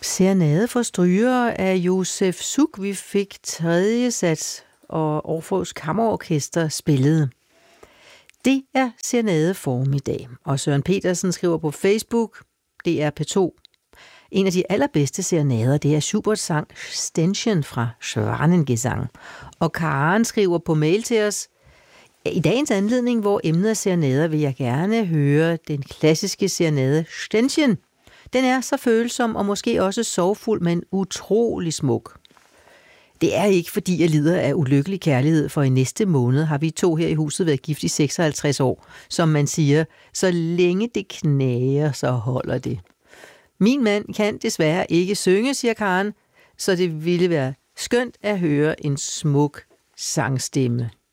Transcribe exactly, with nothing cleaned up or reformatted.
Serenade for strygere af Josef Suk. Vi fik tredje sats, og Aarhus Kammerorkester spillede. Det er Serenade formiddag, og Søren Petersen skriver på Facebook, D R P to. En af de allerbedste serenader, det er Schuberts sang Ständchen fra Schwanengesang. Og Karen skriver på mail til os, i dagens anledning, hvor emnet er serenader, vil jeg gerne høre den klassiske serenade Ständchen. Den er så følsom og måske også sorgfuld, men utrolig smuk. Det er ikke, fordi jeg lider af ulykkelig kærlighed, for i næste måned har vi to her i huset været gift i seksoghalvtreds år. Som man siger, så længe det knager, så holder det. Min mand kan desværre ikke synge, siger Karen, så det ville være skønt at høre en smuk sangstemme.